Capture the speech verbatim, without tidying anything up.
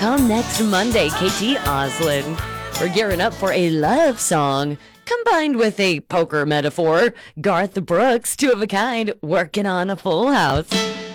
Come next Monday, K T Oslin. We're gearing up for a love song combined with a poker metaphor. Garth Brooks, two of a kind, working on a full house.